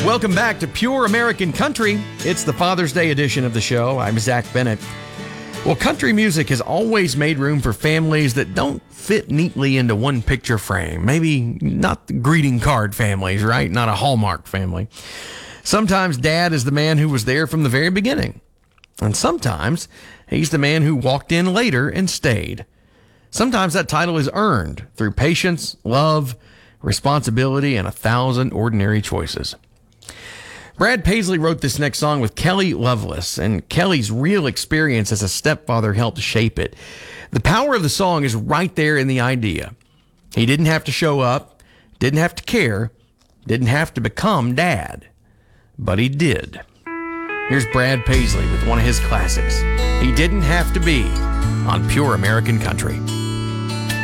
Welcome back to Pure American Country. It's the Father's Day edition of the show. I'm Zach Bennett. Well, country music has always made room for families that don't fit neatly into one picture frame. Maybe not the greeting card families, right? Not a Hallmark family. Sometimes dad is the man who was there from the very beginning. And sometimes he's the man who walked in later and stayed. Sometimes that title is earned through patience, love, responsibility, and 1,000 ordinary choices. Brad Paisley wrote this next song with Kelly Loveless, and Kelly's real experience as a stepfather helped shape it. The power of the song is right there in the idea. He didn't have to show up, didn't have to care, didn't have to become dad, but he did. Here's Brad Paisley with one of his classics, He Didn't Have to Be, on Pure American Country.